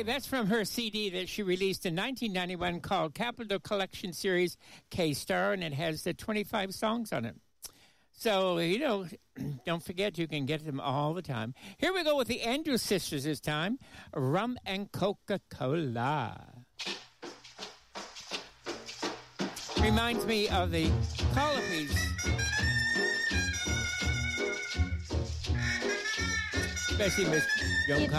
that's from her CD that she released in 1991 called Capitol Collection Series K-Star, and it has the 25 songs on it. So, don't forget you can get them all the time. Here we go with the Andrews Sisters this time. Rum and Coca-Cola. Reminds me of the Colopes. Especially Miss Joan